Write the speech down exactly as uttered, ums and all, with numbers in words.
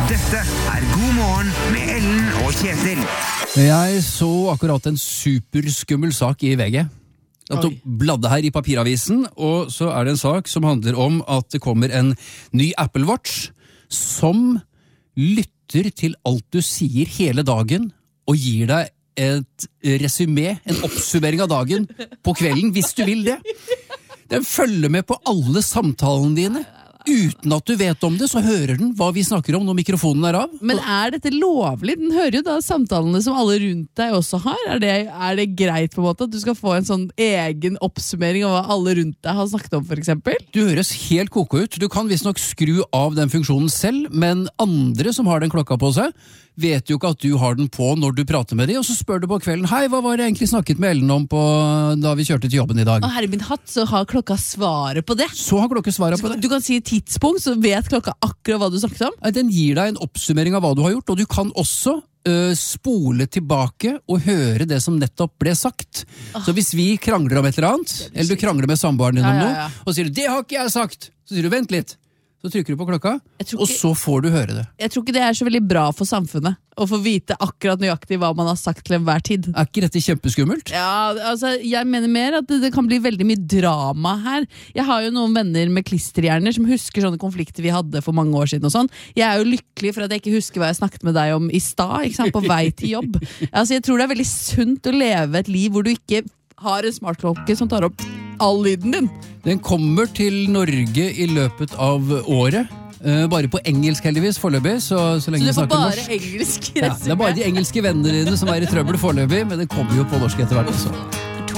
Dette er God morgen med Ellen og Kjetil. Jeg så akkurat en superskummel sak i V G. Jeg bladde her i papiravisen, og så er det en sak som handler om at det kommer en ny Apple Watch som lytter til alt du sier hele dagen og gir deg et resumé, en oppsummering av dagen på kvelden, hvis du vil det. Den følger med på alle samtalene dine. Uten at du vet om det, så hører den hva vi snakker om når mikrofonen er av. Men er dette lovlig? Den hører jo da samtalene som alle rundt deg også har. Er det, er det greit på en måte at du skal få en sånn egen oppsummering av hva alle rundt deg har snakket om, for eksempel? Du høres helt koko ut. Du kan visst nok skru av den funksjonen selv, men andre som har den klokka på seg, vet jo ikke at du har den på når du prater med dem, og så spør du på kvelden, hei, hva var det egentlig snakket med Ellen om på, da vi kjørte til jobben i dag? Å, herre min hatt, så har klokka svaret på det. Så har klokka svaret på det. Du kan si tidspunkt, så vet klokka akkurat hva du snakket om. Den gir deg en oppsummering av hva du har gjort, og du kan også uh, spole tilbake og høre det som nettopp ble sagt. Oh. Så hvis vi krangler om et eller annet, eller du krangler med samboeren din ja, om ja, noe, ja. og sier du, det har ikke jeg sagt, så sier du, vent litt. Så trykker du på klokka, ikke, og så får du høre det. Jeg tror ikke det er så veldig bra for samfunnet å få vite akkurat nøyaktig hva man har sagt til enhver tid. Er ikke dette kjempeskummelt? Ja, altså, jeg mener mer at det, det kan bli veldig mye drama her. Jeg har jo noen venner med klisterhjerner som husker sånne konflikter vi hadde for mange år siden og sånn. Jeg er jo lykkelig for at jeg ikke husker hva jeg snakket med deg om i stad, ikke sant, på vei til jobb. Altså, jeg tror det er veldig sunt å leve et liv hvor du ikke har en smartklokke som tar opp all lyden din. Den kommer til Norge i løpet av året. Uh, bare på engelsk heldigvis foreløpig, så, så lenge vi snakker norsk. Så det er bare engelsk? Ja, det er bare de engelske vennene dine som er i trøbbel foreløpig, men den kommer jo på norsk etter hvert også.